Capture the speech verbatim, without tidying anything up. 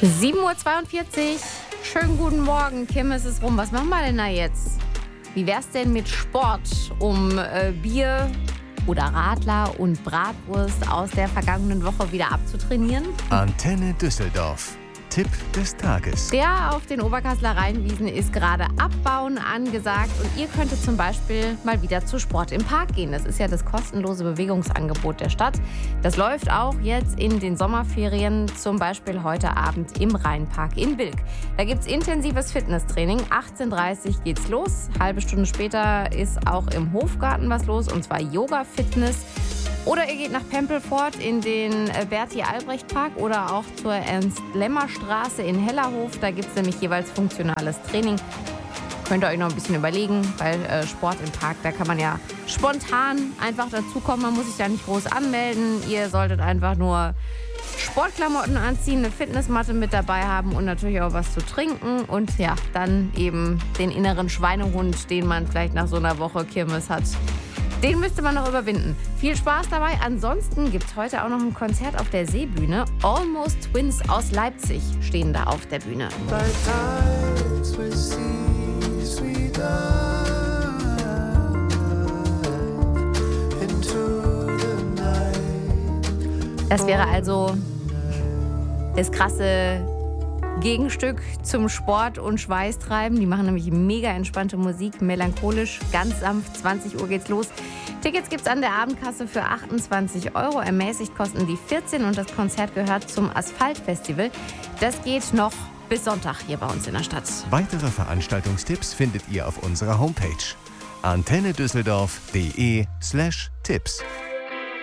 sieben Uhr zweiundvierzig. Schönen guten Morgen, Kim, es ist rum. Was machen wir denn da jetzt? Wie wär's denn mit Sport, um äh, Bier oder Radler und Bratwurst aus der vergangenen Woche wieder abzutrainieren? Antenne Düsseldorf. Tipp des Tages. Der auf den Oberkasseler Rheinwiesen ist gerade Abbauen angesagt und ihr könntet zum Beispiel mal wieder zu Sport im Park gehen. Das ist ja das kostenlose Bewegungsangebot der Stadt. Das läuft auch jetzt in den Sommerferien, zum Beispiel heute Abend im Rheinpark in Bilk. Da gibt es intensives Fitnesstraining. achtzehn Uhr dreißig geht's los. Halbe Stunde später ist auch im Hofgarten was los, und zwar Yoga-Fitness. Oder ihr geht nach Pempelfort in den Berti-Albrecht-Park oder auch zur Ernst-Lemmer-Straße in Hellerhof. Da gibt es nämlich jeweils funktionales Training. Könnt ihr euch noch ein bisschen überlegen, weil äh, Sport im Park, da kann man ja spontan einfach dazukommen. Man muss sich da nicht groß anmelden. Ihr solltet einfach nur Sportklamotten anziehen, eine Fitnessmatte mit dabei haben und natürlich auch was zu trinken. Und ja, dann eben den inneren Schweinehund, den man vielleicht nach so einer Woche Kirmes hat. Den müsste man noch überwinden. Viel Spaß dabei. Ansonsten gibt es heute auch noch ein Konzert auf der Seebühne. Almost Twins aus Leipzig stehen da auf der Bühne. Das wäre also das krasse Gegenstück zum Sport und Schweißtreiben. Die machen nämlich mega entspannte Musik, melancholisch, ganz sanft. zwanzig Uhr geht's los. Tickets gibt's an der Abendkasse für achtundzwanzig Euro. Ermäßigt kosten die vierzehn und das Konzert gehört zum Asphaltfestival. Das geht noch bis Sonntag hier bei uns in der Stadt. Weitere Veranstaltungstipps findet ihr auf unserer Homepage antennedüsseldorf punkt de slash Tipps.